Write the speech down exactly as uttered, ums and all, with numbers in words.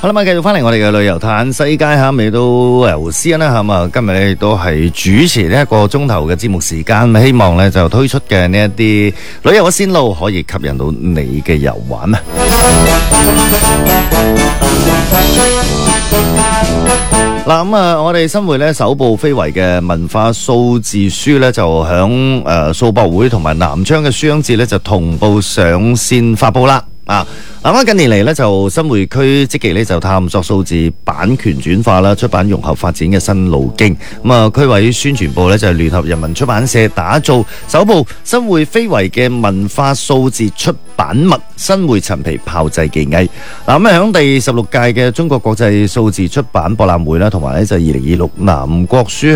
好啦，咁繼續翻嚟我哋嘅旅遊嘆世界吓，未到由思欣啦吓，咁啊今日咧都係主持呢一個鐘頭嘅節目時間，希望咧就推出嘅呢一啲旅遊嘅線路可以吸引到你嘅遊玩啊！嗱咁啊，我哋新會咧首部非遺嘅文化數字書咧，就響誒數博會同埋南昌嘅書香節咧，就同步上線發佈啦。啊，嗱，近年嚟咧就新會區積極咧就探索數字版權轉化啦、出版融合發展嘅新路徑。咁啊，區委宣傳部咧就係聯合人民出版社打造首部新會非遺嘅文化數字出版物《新會陳皮炮製技藝》。嗱，咁啊，響第十六屆嘅中國國際數字出版博覽會啦，同埋咧就二零二六南國書